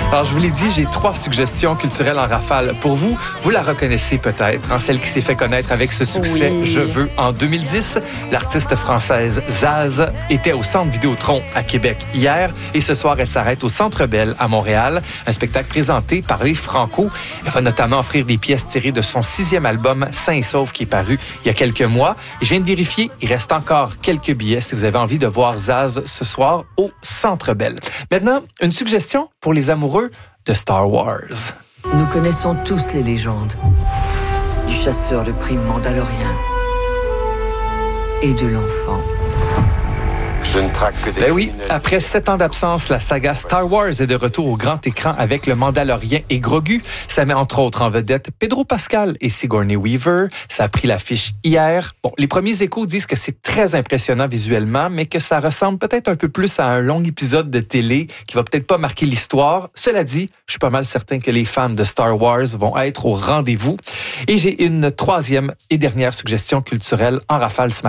Alors, je vous l'ai dit, j'ai 3 suggestions culturelles en rafale pour vous. Vous la reconnaissez peut-être, celle qui s'est fait connaître avec ce succès « Je veux » en 2010. L'artiste française Zaz était au Centre Vidéotron à Québec hier et ce soir, elle s'arrête au Centre Bell à Montréal. Un spectacle présenté par les Franco. Elle va notamment offrir des pièces tirées de son 6e album « Sain et Sauf » qui est paru il y a quelques mois. Et je viens de vérifier, il reste encore quelques billets si vous avez envie de voir Zaz ce soir au Centre Bell. Maintenant, une suggestion pour les amoureux de Star Wars. Nous connaissons tous les légendes du chasseur de primes mandalorien et de l'enfant. Je ne traque que des... Ben oui, après 7 ans d'absence, la saga Star Wars est de retour au grand écran avec le Mandalorien et Grogu. Ça met entre autres en vedette Pedro Pascal et Sigourney Weaver. Ça a pris l'affiche hier. Bon, les premiers échos disent que c'est très impressionnant visuellement, mais que ça ressemble peut-être un peu plus à un long épisode de télé qui va peut-être pas marquer l'histoire. Cela dit, je suis pas mal certain que les fans de Star Wars vont être au rendez-vous. Et j'ai une 3e et dernière suggestion culturelle en rafale ce matin.